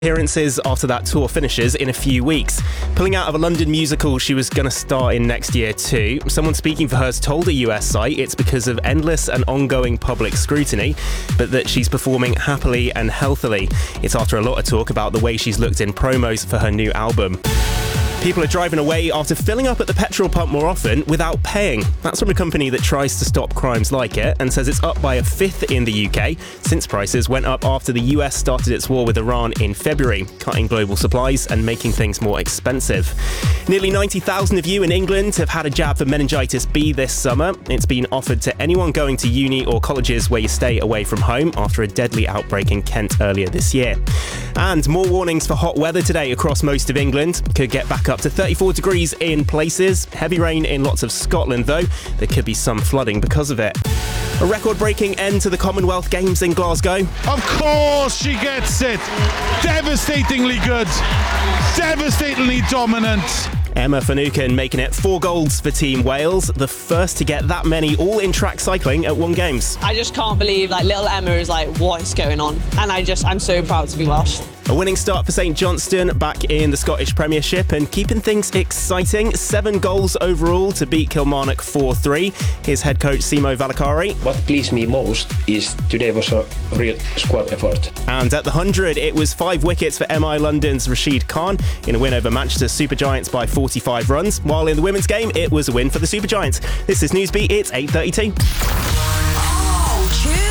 Appearances after that tour finishes in a few weeks. Pulling out of a London musical she was going to star in next year too. Someone speaking for her told a US site it's because of endless and ongoing public scrutiny, but that she's performing happily and healthily. It's after a lot of talk about the way she's looked in promos for her new album. People are driving away after filling up at the petrol pump more often without paying. That's from a company that tries to stop crimes like it and says it's up by a fifth in the UK since prices went up after the US started its war with Iran in February, cutting global supplies and making things more expensive. Nearly 90,000 of you in England have had a jab for meningitis B this summer. It's been offered to anyone going to uni or colleges where you stay away from home after a deadly outbreak in Kent earlier this year. And more warnings for hot weather today across most of England. Could get back up to 34 degrees in places. Heavy rain in lots of Scotland though. There could be some flooding because of it. A record-breaking end to the Commonwealth Games in Glasgow. Of course she gets it. Devastatingly good. Devastatingly dominant. Emma Finucane making it 4 golds for Team Wales, the first to get that many all in track cycling at one Games. I just can't believe little Emma is what is going on, and I'm so proud to be Welsh. A winning start for St Johnstone back in the Scottish Premiership and keeping things exciting. 7 goals overall to beat Kilmarnock 4-3. Here's head coach Simo Valakari. What pleased me most is today was a real squad effort. And at the 100, it was 5 wickets for MI London's Rashid Khan in a win over Manchester Supergiants by 45 runs. While in the women's game, it was a win for the Supergiants. This is Newsbeat, it's 8:32. Oh,